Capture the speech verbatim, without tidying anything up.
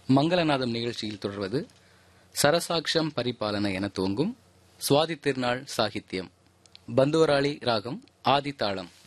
மங்களநாதம் நிகழ்ச்சியில் தொடர்வது சரசாக்ஷம் பரிபாலன என துவங்கும் சுவாதி திருநாள் சாகித்யம். பந்துவராளி ராகம் ஆதி தாளம்.